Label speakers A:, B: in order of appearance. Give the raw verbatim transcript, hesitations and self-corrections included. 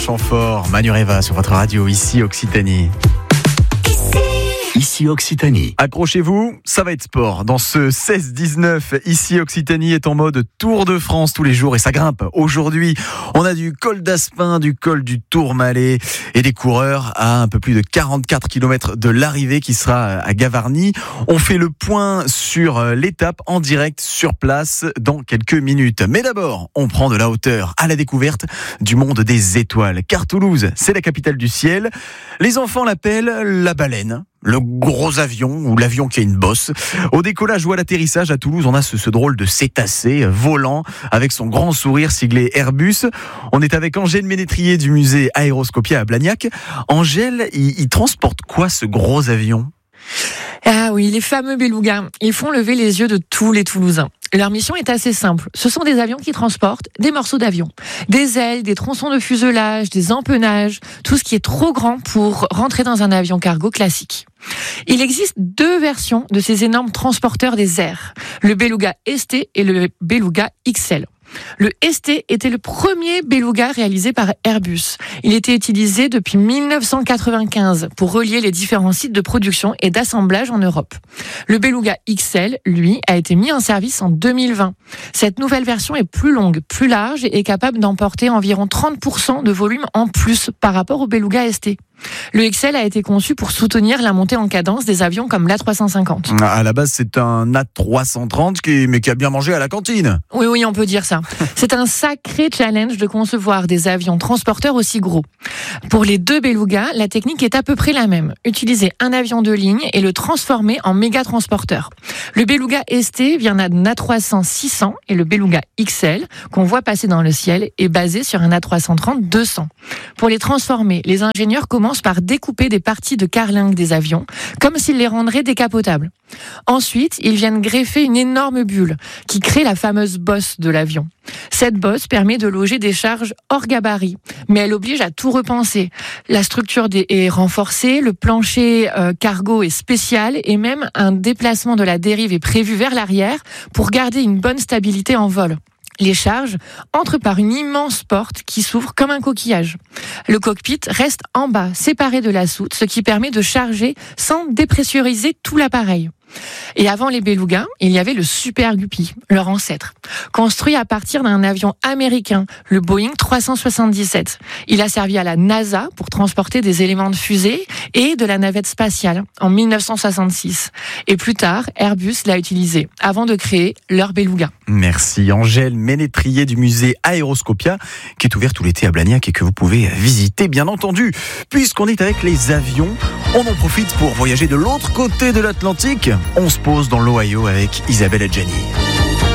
A: Chamfort, Manureva sur votre radio, ici Occitanie.
B: Ici Occitanie.
A: Accrochez-vous, ça va être sport. Dans ce seize dix-neuf, ici Occitanie est en mode Tour de France tous les jours et ça grimpe. Aujourd'hui, on a du col d'Aspin, du col du Tourmalet et des coureurs à un peu plus de quarante-quatre kilomètres de l'arrivée qui sera à Gavarnie. On fait le point sur l'étape en direct sur place dans quelques minutes. Mais d'abord, on prend de la hauteur à la découverte du monde des étoiles. Car Toulouse, c'est la capitale du ciel. Les enfants l'appellent la baleine. Le gros avion ou l'avion qui a une bosse. Au décollage ou à l'atterrissage à Toulouse, on a ce, ce drôle de cétacé volant avec son grand sourire siglé Airbus. On est avec Angèle Ménétrier du musée Aéroscopia à Blagnac. Angèle, il, il transporte quoi ce gros avion ?
C: Ah oui, les fameux belugas. Ils font lever les yeux de tous les Toulousains. Leur mission est assez simple. Ce sont des avions qui transportent des morceaux d'avion. Des ailes, des tronçons de fuselage, des empennages, tout ce qui est trop grand pour rentrer dans un avion cargo classique. Il existe deux versions de ces énormes transporteurs des airs. Le Beluga S T et le Beluga X L. Le S T était le premier beluga réalisé par Airbus. Il était utilisé depuis mille neuf cent quatre-vingt-quinze pour relier les différents sites de production et d'assemblage en Europe. Le Beluga X L, lui, a été mis en service en deux mille vingt. Cette nouvelle version est plus longue, plus large et est capable d'emporter environ trente pour cent de volume en plus par rapport au Beluga S T. Le X L a été conçu pour soutenir la montée en cadence des avions comme l'A trois cent cinquante.
A: À la base, c'est un A trois cent trente, qui, mais qui a bien mangé à la cantine.
C: Oui, oui, on peut dire ça. C'est un sacré challenge de concevoir des avions transporteurs aussi gros. Pour les deux Beluga, la technique est à peu près la même. Utiliser un avion de ligne et le transformer en méga transporteur. Le Beluga S T vient d'un A trois cents six cents et le Beluga X L, qu'on voit passer dans le ciel, est basé sur un A trois cent trente deux cents. Pour les transformer, les ingénieurs commencent par découper des parties de carlingue des avions, comme s'ils les rendraient décapotables. Ensuite, ils viennent greffer une énorme bulle qui crée la fameuse bosse de l'avion. Cette bosse permet de loger des charges hors gabarit, mais elle oblige à tout repenser. La structure est renforcée, le plancher euh, cargo est spécial et même un déplacement de la dérive est prévu vers l'arrière pour garder une bonne stabilité en vol. Les charges entrent par une immense porte qui s'ouvre comme un coquillage. Le cockpit reste en bas, séparé de la soute, ce qui permet de charger sans dépressuriser tout l'appareil. Et avant les Beluga, il y avait le Super Guppy, leur ancêtre, construit à partir d'un avion américain, le Boeing trois cent soixante-dix-sept. Il a servi à la NASA pour transporter des éléments de fusée et de la navette spatiale en mille neuf cent soixante-six. Et plus tard, Airbus l'a utilisé avant de créer leur Beluga.
A: Merci Angèle Ménétrier du musée Aéroscopia qui est ouvert tout l'été à Blagnac et que vous pouvez visiter bien entendu. Puisqu'on est avec les avions, on en profite pour voyager de l'autre côté de l'Atlantique. On se pose dans l'Ohio avec Isabelle Adjani.